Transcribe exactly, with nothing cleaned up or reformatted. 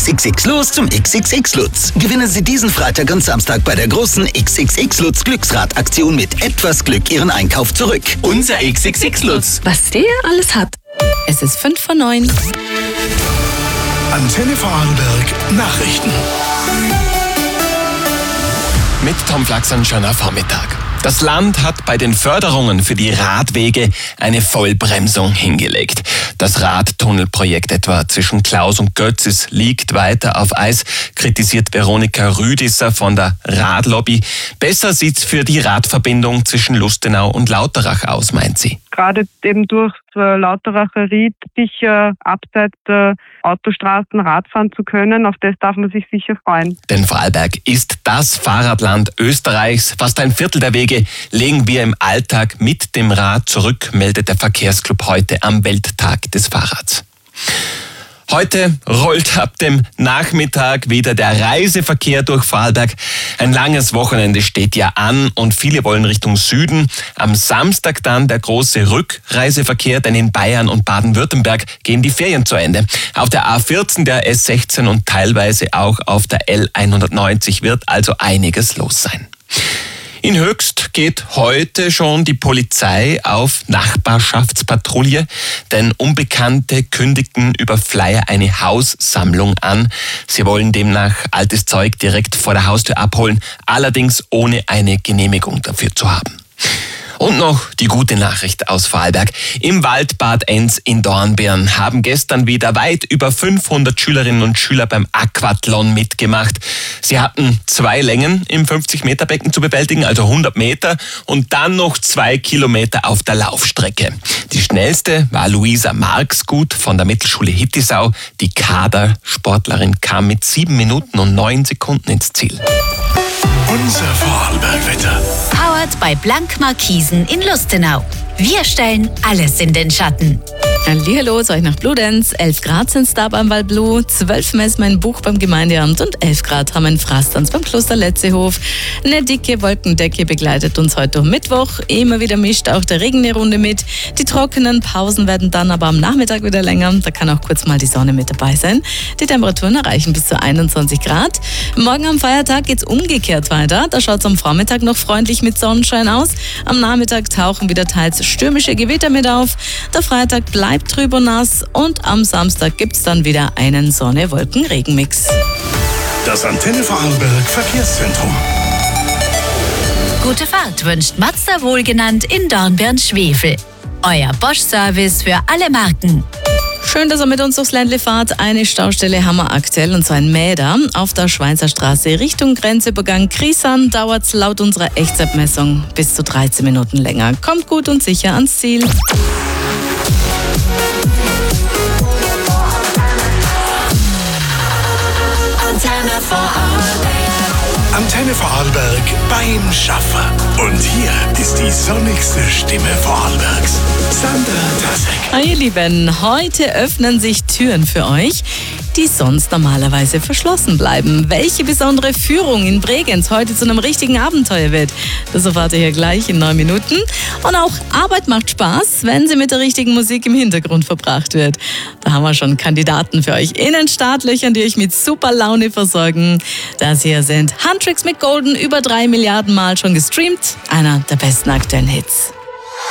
X X X los zum X X X Lutz. Gewinnen Sie diesen Freitag und Samstag bei der großen X X X Lutz Glücksrad-Aktion mit etwas Glück Ihren Einkauf zurück. Unser X X X Lutz. Was der alles hat. Es ist fünf vor neun. Antenne Vorarlberg Nachrichten. Mit Tom Flaxern schon am Vormittag. Das Land hat bei den Förderungen für die Radwege eine Vollbremsung hingelegt. Das Radtunnelprojekt etwa zwischen Klaus und Götzis liegt weiter auf Eis, kritisiert Veronika Rüdisser von der Radlobby. Besser sieht's für die Radverbindung zwischen Lustenau und Lauterach aus, meint sie. Gerade eben durch Lauteracher Ried sicher abseits der Autostraßen Radfahren zu können, auf das darf man sich sicher freuen. Denn Vorarlberg ist das Fahrradland Österreichs. Fast ein Viertel der Wege legen wir im Alltag mit dem Rad zurück, meldet der Verkehrsclub heute am Welttag des Fahrrads. Heute rollt ab dem Nachmittag wieder der Reiseverkehr durch Vorarlberg. Ein langes Wochenende steht ja an und viele wollen Richtung Süden. Am Samstag dann der große Rückreiseverkehr, denn in Bayern und Baden-Württemberg gehen die Ferien zu Ende. Auf der A vierzehn, der S sechzehn und teilweise auch auf der L hundertneunzig wird also einiges los sein. In Höchst geht heute schon die Polizei auf Nachbarschaftspatrouille, denn Unbekannte kündigten über Flyer eine Haussammlung an. Sie wollen demnach altes Zeug direkt vor der Haustür abholen, allerdings ohne eine Genehmigung dafür zu haben. Und noch die gute Nachricht aus Vorarlberg. Im Waldbad Enns in Dornbirn haben gestern wieder weit über fünfhundert Schülerinnen und Schüler beim Aquathlon mitgemacht. Sie hatten zwei Längen im fünfzig-Meter-Becken zu bewältigen, also hundert Meter, und dann noch zwei Kilometer auf der Laufstrecke. Die schnellste war Luisa Marxgut von der Mittelschule Hittisau. Die Kadersportlerin kam mit sieben Minuten und neun Sekunden ins Ziel. Unser Vorarlberg-Wetter. Powered bei Blank Markisen in Lustenau. Wir stellen alles in den Schatten. Hallihallo, soll ich nach Bludenz. elf Grad sind's da beim Waldblu, zwölf messen wir in Buch beim Gemeindeamt und elf Grad haben wir in Frastanz beim Kloster Letzehof. Eine dicke Wolkendecke begleitet uns heute um Mittwoch. Immer wieder mischt auch der Regen eine Runde mit. Die trockenen Pausen werden dann aber am Nachmittag wieder länger. Da kann auch kurz mal die Sonne mit dabei sein. Die Temperaturen erreichen bis zu einundzwanzig Grad. Morgen am Feiertag geht's umgekehrt weiter. Da schaut's am Vormittag noch freundlich mit Sonnenschein aus. Am Nachmittag tauchen wieder teils stürmische Gewitter mit auf. Der Freitag bleibt trüb und nass und am Samstag gibt's dann wieder einen Sonne-Wolken-Regen-Mix. Das Antenne Vorarlberg Verkehrszentrum. Gute Fahrt wünscht Mazda wohlgenannt in Dornbirn-Schwefel. Euer Bosch-Service für alle Marken. Schön, dass ihr mit uns durchs Ländle fahrt. Eine Staustelle haben wir aktuell, und zwar in Mäder. Auf der Schweinzer Straße Richtung Grenzübergang Krisan dauert es laut unserer Echtzeitmessung bis zu dreizehn Minuten länger. Kommt gut und sicher ans Ziel. Antenne Vorarlberg. Antenne Vorarlberg beim Schaffer. Und hier ist die sonnigste Stimme Vorarlbergs. Sandra Tasek. Ah, ihr Lieben, heute öffnen sich Türen für euch, die sonst normalerweise verschlossen bleiben. Welche besondere Führung in Bregenz heute zu einem richtigen Abenteuer wird, das erfahrt ihr hier gleich in neun Minuten. Und auch Arbeit macht Spaß, wenn sie mit der richtigen Musik im Hintergrund verbracht wird. Da haben wir schon Kandidaten für euch in den Startlöchern, die euch mit super Laune versorgen. Das hier sind Huntrix mit Golden, über drei Milliarden Mal schon gestreamt. Einer der besten aktuellen Hits.